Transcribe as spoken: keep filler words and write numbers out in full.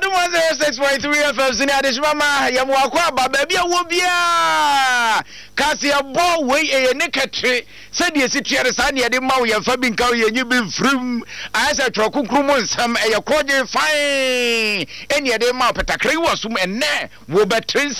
one oh six point three F M sini adishmama ya mwakwa ba baabi a wo bia kasi ya bo we e ne katre se de esi tuere sa ne de ma wo ya fa bi nka ye nyi bi frim asa trokunkrum nsam e ye kroje fine eni de ma petakre wo sum enne wo betre